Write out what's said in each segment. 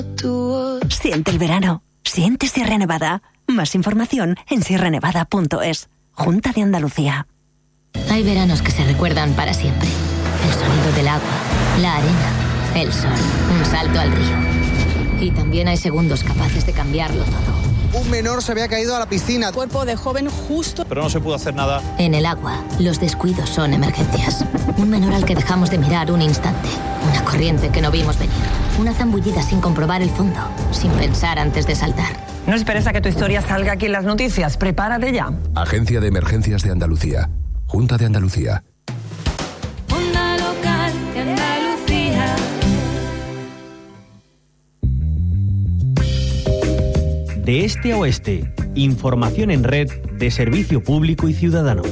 Siente el verano. Siente Sierra Nevada. Más información en sierranevada.es. Junta de Andalucía. Hay veranos que se recuerdan para siempre. El sonido del agua, la arena, el sol, un salto al río. Y también hay segundos capaces de cambiarlo todo. Un menor se había caído a la piscina. Cuerpo de joven justo. Pero no se pudo hacer nada. En el agua, los descuidos son emergencias. Un menor al que dejamos de mirar un instante. Una corriente que no vimos venir. Una zambullida sin comprobar el fondo. Sin pensar antes de saltar. No esperes a que tu historia salga aquí en las noticias. Prepárate ya. Agencia de Emergencias de Andalucía. Junta de Andalucía. Onda local de Andalucía. De este a oeste, información en red de servicio público y ciudadano.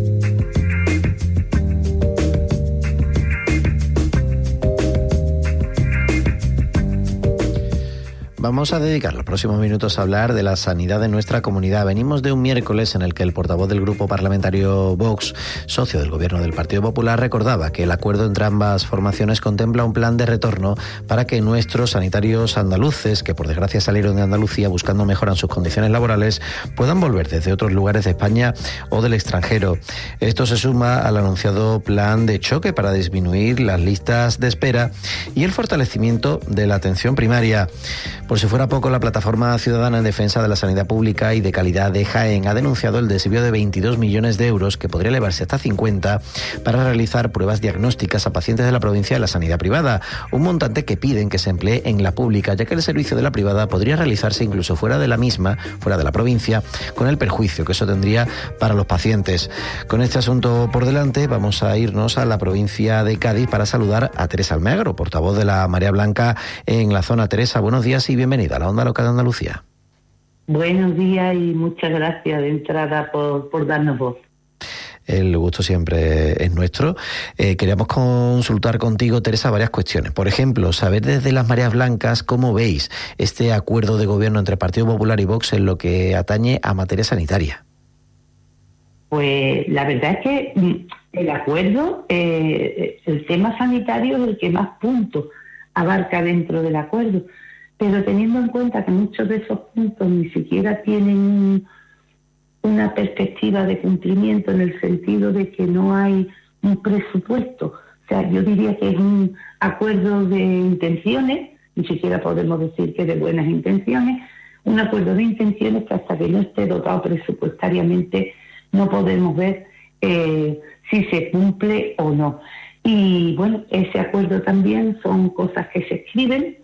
Vamos a dedicar los próximos minutos a hablar de la sanidad de nuestra comunidad. Venimos de un miércoles en el que el portavoz del grupo parlamentario Vox, socio del gobierno del Partido Popular, recordaba que el acuerdo entre ambas formaciones contempla un plan de retorno para que nuestros sanitarios andaluces, que por desgracia salieron de Andalucía buscando mejora en sus condiciones laborales, puedan volver desde otros lugares de España o del extranjero. Esto se suma al anunciado plan de choque para disminuir las listas de espera y el fortalecimiento de la atención primaria. Por si fuera poco, la Plataforma Ciudadana en Defensa de la Sanidad Pública y de Calidad de Jaén ha denunciado el desvío de 22 millones de euros, que podría elevarse hasta 50, para realizar pruebas diagnósticas a pacientes de la provincia de la sanidad privada, un montante que piden que se emplee en la pública, ya que el servicio de la privada podría realizarse incluso fuera de la misma, fuera de la provincia, con el perjuicio que eso tendría para los pacientes. Con este asunto por delante, vamos a irnos a la provincia de Cádiz para saludar a Teresa Almagro, portavoz de la Marea Blanca en la zona. Teresa, buenos días y bienvenida a la Onda Local de Andalucía. Buenos días y muchas gracias de entrada por darnos voz. El gusto siempre es nuestro. Queríamos consultar contigo, Teresa, varias cuestiones. Por ejemplo, saber desde las Mareas Blancas cómo veis este acuerdo de gobierno entre Partido Popular y Vox en lo que atañe a materia sanitaria. Pues la verdad es que el acuerdo, el tema sanitario es el que más puntos abarca dentro del acuerdo. Pero teniendo en cuenta que muchos de esos puntos ni siquiera tienen una perspectiva de cumplimiento, en el sentido de que no hay un presupuesto. O sea, yo diría que es un acuerdo de intenciones, ni siquiera podemos decir que de buenas intenciones, un acuerdo de intenciones que hasta que no esté dotado presupuestariamente no podemos ver si se cumple o no. Y bueno, ese acuerdo también son cosas que se escriben,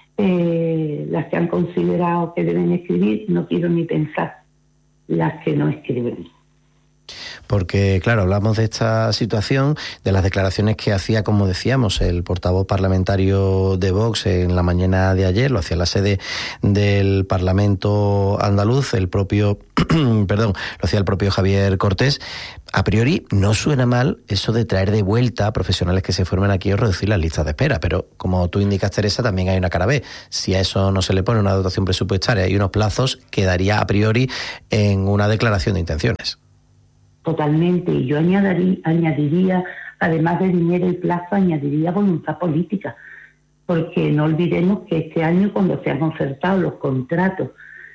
las que han considerado que deben escribir, no quiero ni pensar las que no escriben. Porque, claro, hablamos de esta situación, de las declaraciones que hacía, como decíamos, el portavoz parlamentario de Vox en la mañana de ayer, lo hacía en la sede del Parlamento andaluz, el propio, lo hacía el propio Javier Cortés. A priori no suena mal eso de traer de vuelta a profesionales que se formen aquí o reducir las listas de espera, pero como tú indicas, Teresa, también hay una cara B. Si a eso no se le pone una dotación presupuestaria y unos plazos, quedaría a priori en una declaración de intenciones. Totalmente, y yo añadiría, además de dinero y plazo, añadiría voluntad política, porque no olvidemos que este año, cuando se han concertado los contratos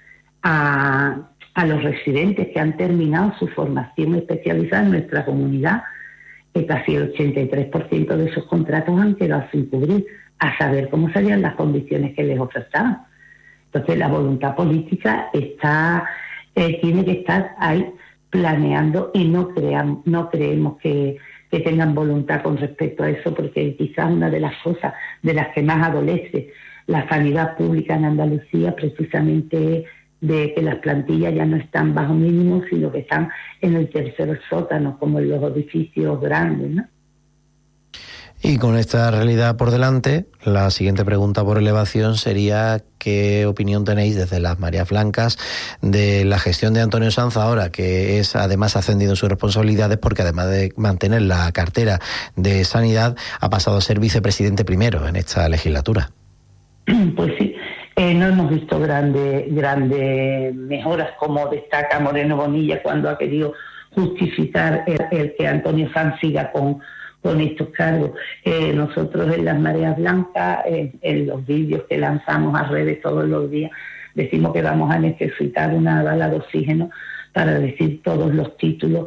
a los residentes que han terminado su formación especializada en nuestra comunidad, casi el 83% de esos contratos han quedado sin cubrir, a saber cómo serían las condiciones que les ofertaban. Entonces la voluntad política tiene que estar ahí planeando, y no creemos que tengan voluntad con respecto a eso, porque quizás una de las cosas de las que más adolece la sanidad pública en Andalucía precisamente de que las plantillas ya no están bajo mínimo, sino que están en el tercer sótano, como en los edificios grandes, ¿no? Y con esta realidad por delante, la siguiente pregunta por elevación sería: ¿qué opinión tenéis desde las Mareas Blancas de la gestión de Antonio Sanz ahora, que es además ascendido en sus responsabilidades, porque además de mantener la cartera de Sanidad, ha pasado a ser vicepresidente primero en esta legislatura? Pues sí, no hemos visto grandes mejoras, como destaca Moreno Bonilla cuando ha querido justificar el que Antonio Sanz siga con estos cargos. Nosotros en las Mareas Blancas, en los vídeos que lanzamos a redes todos los días, decimos que vamos a necesitar una bala de oxígeno para decir todos los títulos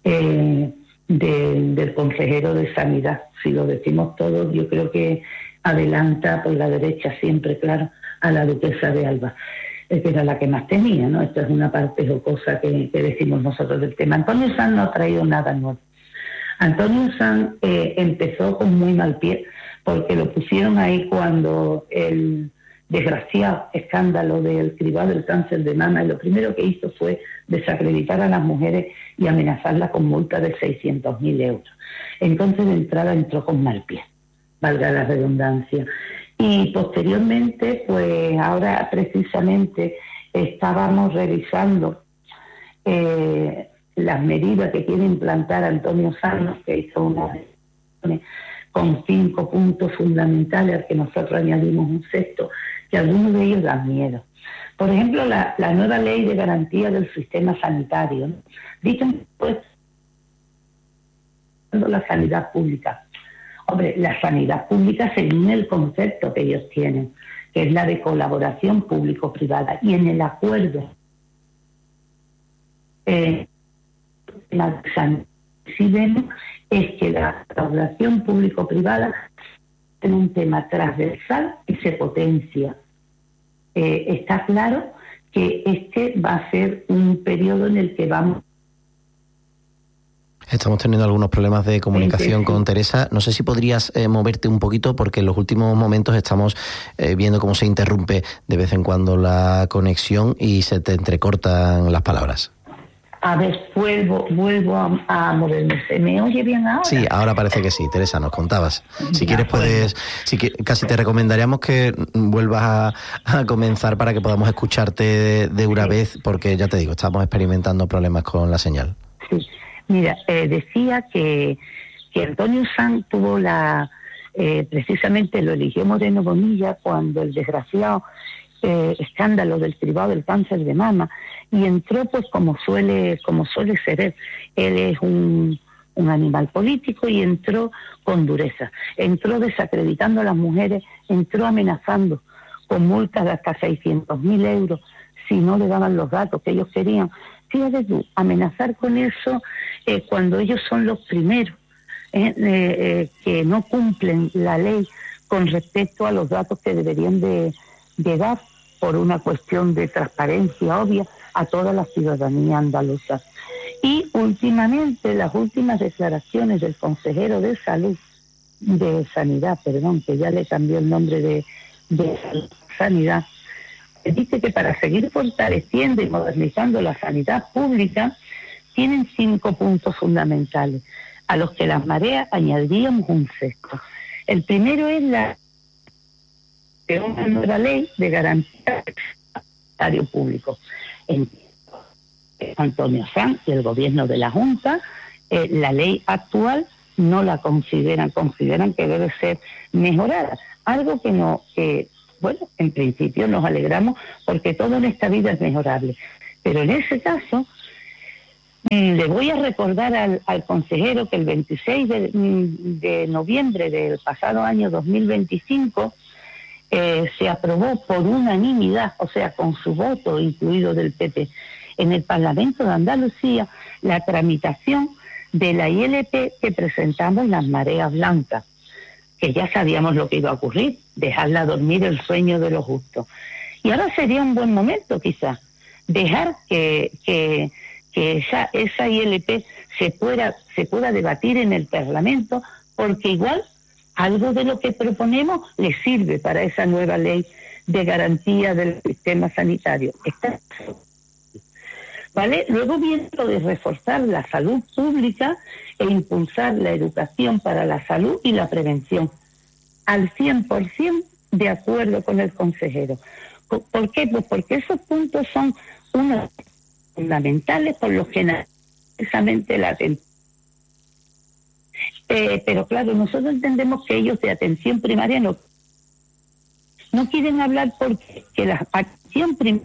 del consejero de Sanidad. Si lo decimos todos, yo creo que adelanta por la derecha siempre, claro, a la duquesa de Alba, que era la que más tenía, ¿no? Esto es una parte jocosa que decimos nosotros del tema. Antonio Sanz no ha traído nada nuevo. Antonio Sanz empezó con muy mal pie, porque lo pusieron ahí cuando el desgraciado escándalo del cribado del cáncer de mama, y lo primero que hizo fue desacreditar a las mujeres y amenazarlas con multa de 600.000 euros. Entonces de entrada entró con mal pie, valga la redundancia. Y posteriormente, pues ahora precisamente estábamos revisando las medidas que quiere implantar Antonio Sanz, que hizo una con 5 puntos fundamentales, al que nosotros añadimos un sexto, que algunos de ellos dan miedo. Por ejemplo, la nueva ley de garantía del sistema sanitario, ¿no? Dicen, pues, la sanidad pública. Hombre, la sanidad pública según el concepto que ellos tienen, que es la de colaboración público-privada. Y en el acuerdo, si vemos, es que la colaboración público-privada es un tema transversal y se potencia. Está claro que este va a ser un periodo en el que vamos... Estamos teniendo algunos problemas de comunicación con Teresa. No sé si podrías moverte un poquito, porque en los últimos momentos estamos viendo cómo se interrumpe de vez en cuando la conexión y se te entrecortan las palabras. A ver, vuelvo a moverme. ¿Se me oye bien ahora? Sí, ahora parece que sí. Teresa, nos contabas. Si quieres puedes... casi te recomendaríamos que vuelvas a comenzar para que podamos escucharte de una vez, porque ya te digo, estamos experimentando problemas con la señal. Sí. Mira, decía que Antonio Sanz tuvo precisamente lo eligió Moreno Bonilla cuando el desgraciado escándalo del cribado del cáncer de mama, y entró pues como suele ser él. Él es un animal político y entró con dureza, entró desacreditando a las mujeres, entró amenazando con multas de hasta 600.000 euros si no le daban los datos que ellos querían. Fíjate tú, amenazar con eso cuando ellos son los primeros que no cumplen la ley con respecto a los datos que deberían de dar por una cuestión de transparencia obvia a toda la ciudadanía andaluza. Y últimamente, las últimas declaraciones del consejero de Sanidad, que ya le cambió el nombre de Sanidad, dice que para seguir fortaleciendo y modernizando la sanidad pública tienen 5 puntos fundamentales, a los que las Mareas añadiríamos un sexto. El primero es una nueva ley de garantía del sanitario público. Antonio Sanz y el gobierno de la Junta, la ley actual no la consideran que debe ser mejorada, algo bueno, en principio nos alegramos porque todo en esta vida es mejorable, pero en ese caso le voy a recordar al consejero que el 26 de noviembre del pasado año 2025 se aprobó por unanimidad, o sea, con su voto incluido del PP, en el Parlamento de Andalucía, la tramitación de la ILP que presentamos las Mareas Blancas, que ya sabíamos lo que iba a ocurrir, dejarla dormir el sueño de los justos. Y ahora sería un buen momento, quizás, dejar que esa ILP se pueda debatir en el Parlamento, porque igual algo de lo que proponemos le sirve para esa nueva ley de garantía del sistema sanitario. ¿Vale? Luego viene lo de reforzar la salud pública e impulsar la educación para la salud y la prevención. Al 100% de acuerdo con el consejero. ¿Por qué? Pues porque esos puntos son unos fundamentales por los que precisamente la atención. Pero claro, nosotros entendemos que ellos de atención primaria no quieren hablar porque la atención primaria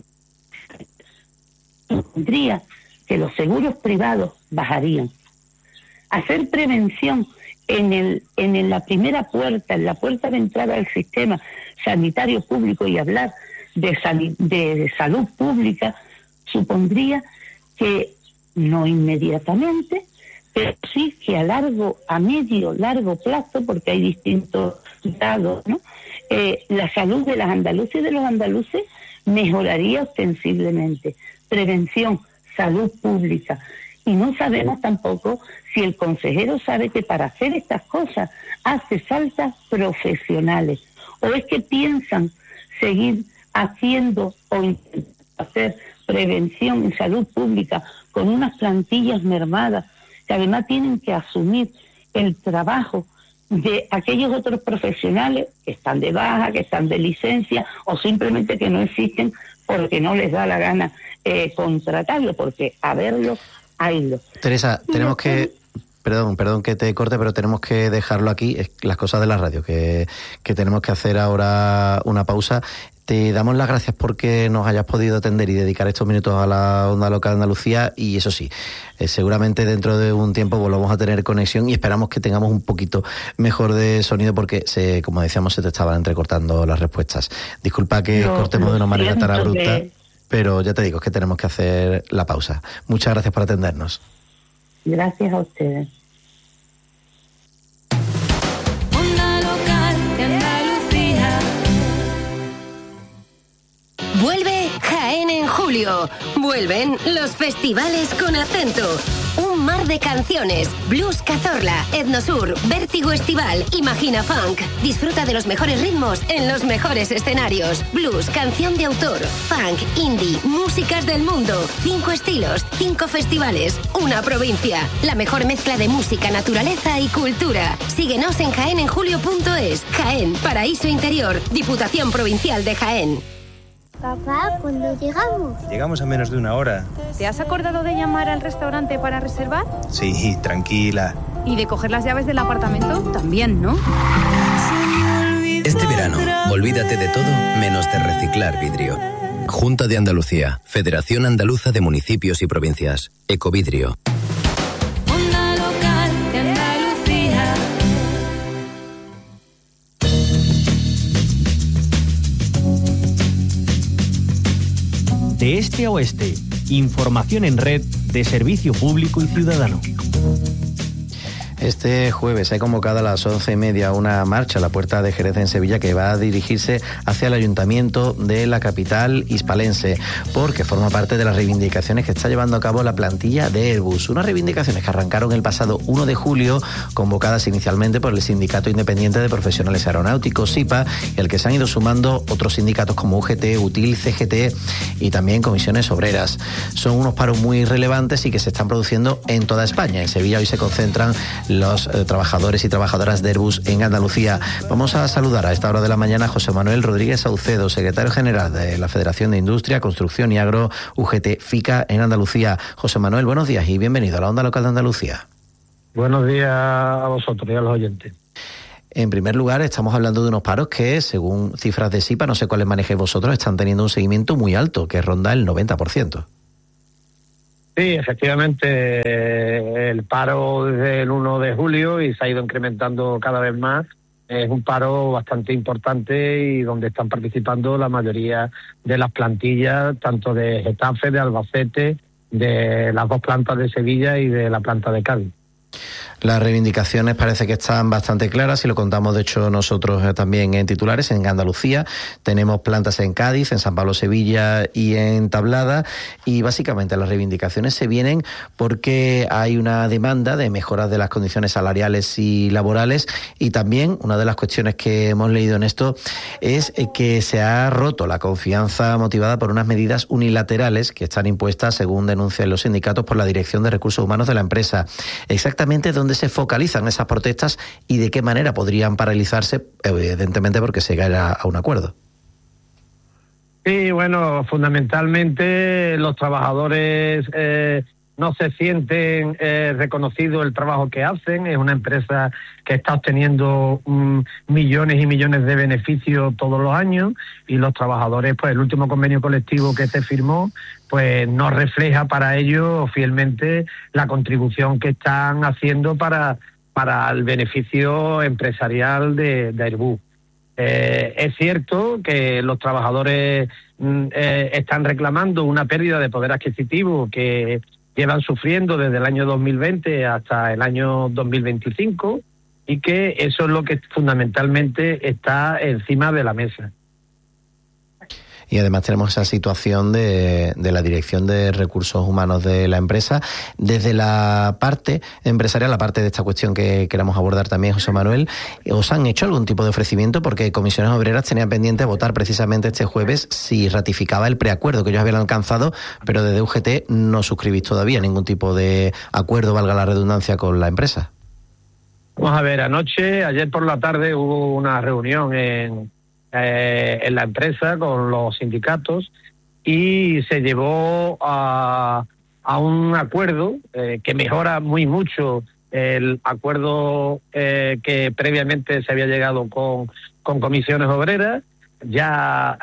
tendría que los seguros privados bajarían. Hacer prevención en la primera puerta, en la puerta de entrada al sistema sanitario público, y hablar de salud pública supondría que no inmediatamente, pero sí que a medio, largo plazo, porque hay distintos grados, ¿no? La salud de las andaluzas y de los andaluces mejoraría ostensiblemente. Prevención, salud pública. Y no sabemos tampoco si el consejero sabe que para hacer estas cosas hace falta profesionales. O es que piensan seguir haciendo o intentar hacer prevención en salud pública con unas plantillas mermadas, que además tienen que asumir el trabajo de aquellos otros profesionales que están de baja, que están de licencia, o simplemente que no existen porque no les da la gana contratarlo, porque a verlo, haylo. Teresa, tenemos que... Perdón que te corte, pero tenemos que dejarlo aquí, es las cosas de la radio, que tenemos que hacer ahora una pausa. Te damos las gracias porque nos hayas podido atender y dedicar estos minutos a la Onda Local de Andalucía, y eso sí, seguramente dentro de un tiempo volvamos a tener conexión y esperamos que tengamos un poquito mejor de sonido porque, como decíamos, se te estaban entrecortando las respuestas. Disculpa que cortemos de una manera tan abrupta, pero ya te digo, es que tenemos que hacer la pausa. Muchas gracias por atendernos. Gracias a ustedes. Onda Local de Andalucía. Vuelve Jaén en julio. Vuelven los festivales con acento. Un mar de canciones. Blues Cazorla, Etnosur, Vértigo Estival, Imagina Funk. Disfruta de los mejores ritmos en los mejores escenarios. Blues, canción de autor, funk, indie, músicas del mundo. 5 estilos, 5 festivales, una provincia. La mejor mezcla de música, naturaleza y cultura. Síguenos en jaenenjulio.es. Jaén, paraíso interior. Diputación Provincial de Jaén. Papá, ¿cuándo llegamos? Llegamos a menos de una hora. ¿Te has acordado de llamar al restaurante para reservar? Sí, tranquila. ¿Y de coger las llaves del apartamento? También, ¿no? Este verano, olvídate de todo menos de reciclar vidrio. Junta de Andalucía, Federación Andaluza de Municipios y Provincias, Ecovidrio. Onda Local de Andalucía. De este a oeste, información en red de servicio público y ciudadano. Este jueves hay convocada a las 11:30 una marcha a la Puerta de Jerez en Sevilla que va a dirigirse hacia el ayuntamiento de la capital hispalense, porque forma parte de las reivindicaciones que está llevando a cabo la plantilla de Airbus. Unas reivindicaciones que arrancaron el pasado 1 de julio, convocadas inicialmente por el Sindicato Independiente de Profesionales Aeronáuticos, SIPA, y al que se han ido sumando otros sindicatos como UGT, UTIL, CGT y también comisiones obreras. Son unos paros muy relevantes y que se están produciendo en toda España. En Sevilla hoy se concentran los trabajadores y trabajadoras de Airbus en Andalucía. Vamos a saludar a esta hora de la mañana a José Manuel Rodríguez Saucedo, secretario general de la Federación de Industria, Construcción y Agro, UGT FICA en Andalucía. José Manuel, buenos días y bienvenido a la Onda Local de Andalucía. Buenos días a vosotros y a los oyentes. En primer lugar, estamos hablando de unos paros que, según cifras de SIPA, no sé cuáles manejéis vosotros, están teniendo un seguimiento muy alto, que ronda el 90%. Sí, efectivamente, el paro desde el 1 de julio y se ha ido incrementando cada vez más. Es un paro bastante importante y donde están participando la mayoría de las plantillas, tanto de Getafe, de Albacete, de las 2 plantas de Sevilla y de la planta de Cádiz. Las reivindicaciones parece que están bastante claras y lo contamos de hecho nosotros también en titulares. En Andalucía tenemos plantas en Cádiz, en San Pablo, Sevilla y en Tablada, y básicamente las reivindicaciones se vienen porque hay una demanda de mejoras de las condiciones salariales y laborales, y también una de las cuestiones que hemos leído en esto es que se ha roto la confianza motivada por unas medidas unilaterales que están impuestas, según denuncian los sindicatos, por la Dirección de Recursos Humanos de la empresa. Exactamente dónde se focalizan esas protestas y de qué manera podrían paralizarse, evidentemente porque se llega a un acuerdo. Sí, bueno, fundamentalmente los trabajadores no se sienten reconocidos el trabajo que hacen. Es una empresa que está obteniendo millones y millones de beneficios todos los años, y los trabajadores, pues el último convenio colectivo que se firmó, pues no refleja para ellos fielmente la contribución que están haciendo para para el beneficio empresarial de Airbus. Es cierto que los trabajadores están reclamando una pérdida de poder adquisitivo que llevan sufriendo desde el año 2020 hasta el año 2025 y que eso es lo que fundamentalmente está encima de la mesa. Y además tenemos esa situación de la Dirección de Recursos Humanos de la empresa. Desde la parte empresarial, la parte de esta cuestión que queramos abordar también, José Manuel, ¿os han hecho algún tipo de ofrecimiento? Porque Comisiones Obreras tenía pendiente votar precisamente este jueves si ratificaba el preacuerdo que ellos habían alcanzado, pero desde UGT no suscribís todavía ningún tipo de acuerdo, valga la redundancia, con la empresa. Vamos a ver, ayer por la tarde hubo una reunión en la empresa con los sindicatos y se llevó a un acuerdo que mejora muy mucho el acuerdo que previamente se había llegado con Comisiones Obreras. Ya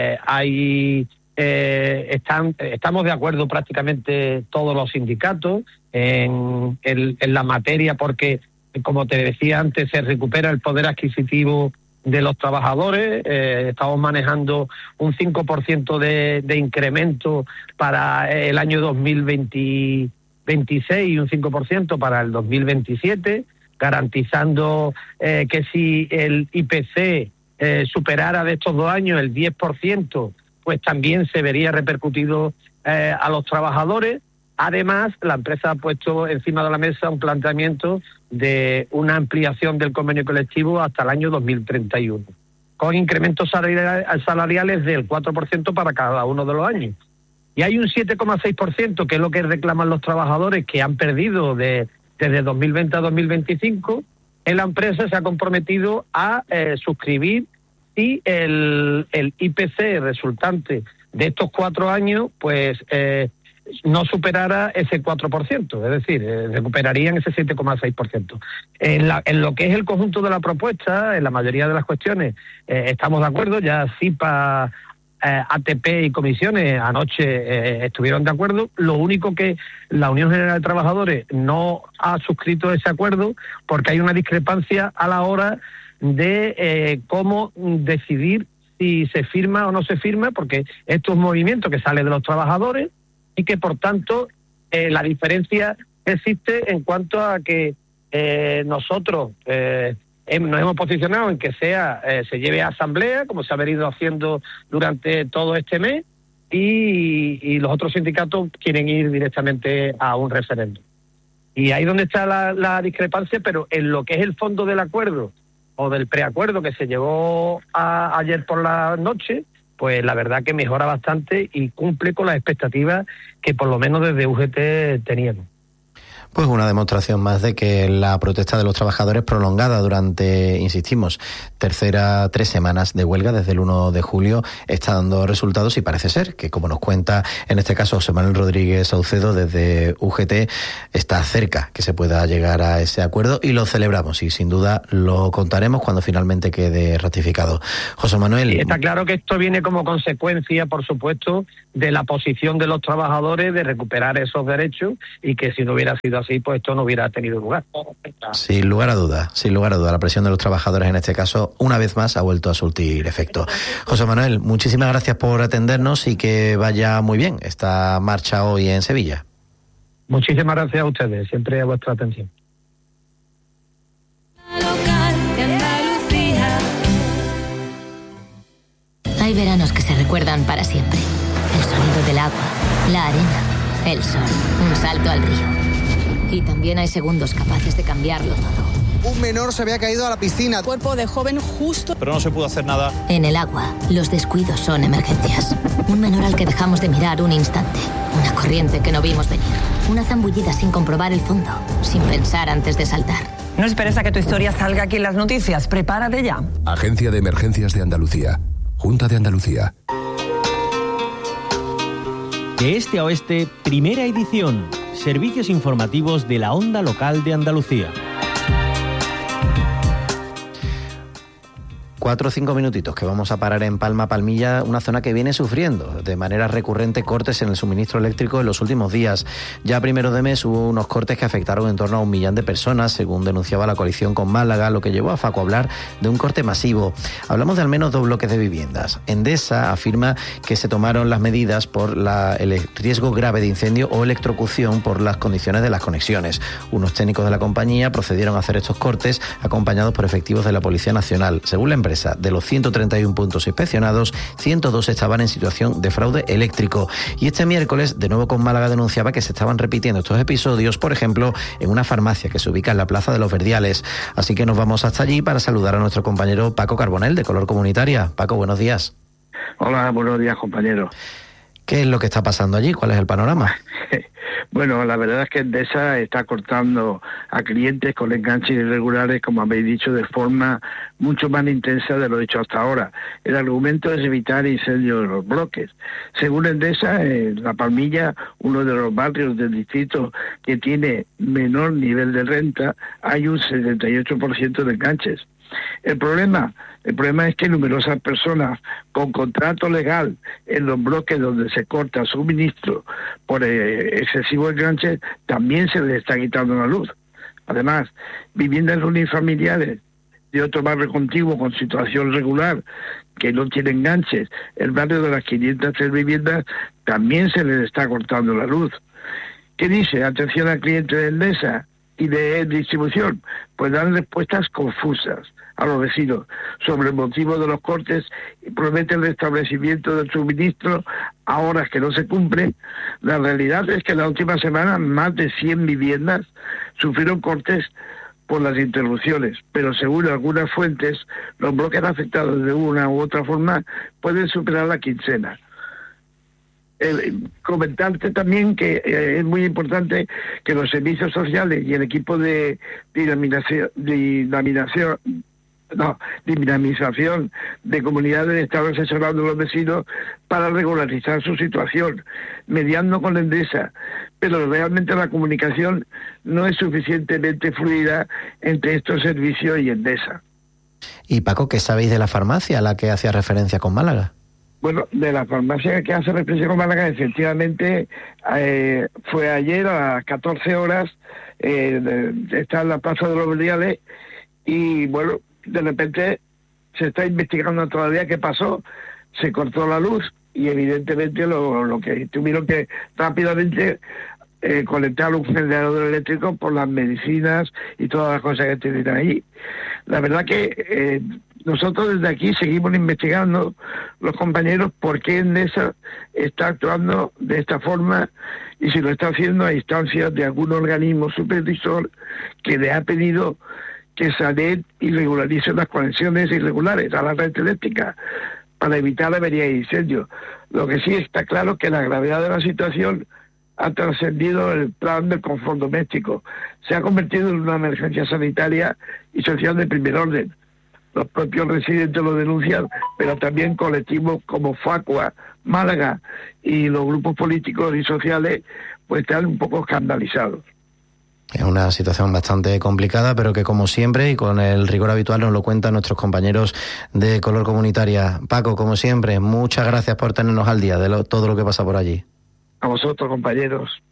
estamos de acuerdo prácticamente todos los sindicatos en la materia, porque, como te decía antes, se recupera el poder adquisitivo de los trabajadores. Estamos manejando un 5% de incremento para el año 2026 y un 5% para el 2027, garantizando que si el IPC superara de estos 2 años el 10%, pues también se vería repercutido a los trabajadores. Además, la empresa ha puesto encima de la mesa un planteamiento de una ampliación del convenio colectivo hasta el año 2031, con incrementos salariales del 4% para cada uno de los años. Y hay un 7,6%, que es lo que reclaman los trabajadores, que han perdido desde 2020 a 2025. La empresa se ha comprometido a suscribir y el IPC resultante de estos 4 años, pues no superara ese 4%, es decir, recuperarían ese 7,6%. En lo que es el conjunto de la propuesta, en la mayoría de las cuestiones, estamos de acuerdo. Ya CIPA, ATP y comisiones anoche estuvieron de acuerdo. Lo único que la Unión General de Trabajadores no ha suscrito ese acuerdo porque hay una discrepancia a la hora de cómo decidir si se firma o no se firma, porque esto es un movimiento que sale de los trabajadores y que, por tanto, la diferencia existe en cuanto a que nosotros nos hemos posicionado en que se lleve a asamblea, como se ha venido haciendo durante todo este mes, y los otros sindicatos quieren ir directamente a un referéndum. Y ahí es donde está la discrepancia, pero en lo que es el fondo del acuerdo o del preacuerdo que se llevó ayer por la noche, pues la verdad que mejora bastante y cumple con las expectativas que por lo menos desde UGT teníamos. Pues una demostración más de que la protesta de los trabajadores prolongada durante, insistimos, 3 semanas de huelga desde el 1 de julio está dando resultados, y parece ser que, como nos cuenta en este caso José Manuel Rodríguez Saucedo desde UGT, está cerca que se pueda llegar a ese acuerdo, y lo celebramos y sin duda lo contaremos cuando finalmente quede ratificado. José Manuel. Y está claro que esto viene como consecuencia, por supuesto, de la posición de los trabajadores de recuperar esos derechos, y que si no hubiera sido así, pues esto no hubiera tenido lugar. Sin lugar a duda, la presión de los trabajadores en este caso, una vez más, ha vuelto a surtir efecto. José Manuel, muchísimas gracias por atendernos y que vaya muy bien esta marcha hoy en Sevilla. Muchísimas gracias a ustedes, siempre a vuestra atención. Hay veranos que se recuerdan para siempre. El sonido del agua, la arena, el sol, un salto al río. Y también hay segundos capaces de cambiarlo todo. Un menor se había caído a la piscina. Cuerpo de joven justo. Pero no se pudo hacer nada. En el agua, los descuidos son emergencias. Un menor al que dejamos de mirar un instante. Una corriente que no vimos venir. Una zambullida sin comprobar el fondo. Sin pensar antes de saltar. No esperes a que tu historia salga aquí en las noticias. Prepárate ya. Agencia de Emergencias de Andalucía. Junta de Andalucía. De este a oeste, primera edición. Servicios informativos de la onda local de Andalucía. 4 o 5 minutitos que vamos a parar en Palma Palmilla, una zona que viene sufriendo de manera recurrente cortes en el suministro eléctrico en los últimos días. Ya a primero de mes hubo unos cortes que afectaron en torno a 1 millón de personas, según denunciaba la coalición con Málaga, lo que llevó a Facu a hablar de un corte masivo. Hablamos de al menos 2 bloques de viviendas. Endesa afirma que se tomaron las medidas por el riesgo grave de incendio o electrocución por las condiciones de las conexiones. Unos técnicos de la compañía procedieron a hacer estos cortes acompañados por efectivos de la Policía Nacional. Según la empresa, de los 131 puntos inspeccionados, 102 estaban en situación de fraude eléctrico. Y este miércoles, de nuevo con Málaga, denunciaba que se estaban repitiendo estos episodios, por ejemplo, en una farmacia que se ubica en la Plaza de los Verdiales. Así que nos vamos hasta allí para saludar a nuestro compañero Paco Carbonell, de Color Comunitaria. Paco, buenos días. Hola, buenos días, compañero. ¿Qué es lo que está pasando allí? ¿Cuál es el panorama? Bueno, la verdad es que Endesa está cortando a clientes con enganches irregulares, como habéis dicho, de forma mucho más intensa de lo hecho hasta ahora. El argumento es evitar incendios de los bloques. Según Endesa, en La Palmilla, uno de los barrios del distrito que tiene menor nivel de renta, hay un 78% de enganches. El problema es que numerosas personas con contrato legal en los bloques donde se corta suministro por excesivo enganche también se les está quitando la luz. Además, viviendas unifamiliares de otro barrio contiguo con situación regular que no tiene enganches, el barrio de las 503 viviendas también se les está cortando la luz. ¿Qué dice? Atención al cliente de Endesa y de distribución, pues dan respuestas confusas a los vecinos sobre el motivo de los cortes y prometen el restablecimiento del suministro a horas que no se cumplen. La realidad es que en la última semana más de 100 viviendas sufrieron cortes por las interrupciones, pero según algunas fuentes, los bloques afectados de una u otra forma pueden superar la quincena. Comentarte también que es muy importante que los servicios sociales y el equipo de dinamización de comunidades están asesorando a los vecinos para regularizar su situación, mediando con Endesa, pero realmente la comunicación no es suficientemente fluida entre estos servicios y Endesa. Y Paco, ¿qué sabéis de la farmacia a la que hacía referencia con Málaga? Bueno, de la farmacia que hace referencia con Málaga, efectivamente, fue ayer a las 14 horas, está en la Plaza de los Verdiales, y bueno, de repente se está investigando todavía qué pasó, se cortó la luz, y evidentemente lo que tuvieron que rápidamente conectar un generador eléctrico por las medicinas y todas las cosas que tienen ahí. La verdad que nosotros desde aquí seguimos investigando, los compañeros, por qué Endesa está actuando de esta forma y si lo está haciendo a instancias de algún organismo supervisor que le ha pedido que SANET y regularice las conexiones irregulares a la red eléctrica para evitar averías e incendios. Lo que sí está claro es que la gravedad de la situación ha trascendido el plan del confort doméstico. Se ha convertido en una emergencia sanitaria y social de primer orden. Los propios residentes lo denuncian, pero también colectivos como Facua, Málaga y los grupos políticos y sociales pues están un poco escandalizados. Es una situación bastante complicada, pero que como siempre y con el rigor habitual nos lo cuentan nuestros compañeros de Color Comunitaria. Paco, como siempre, muchas gracias por tenernos al día de todo lo que pasa por allí. A vosotros, compañeros.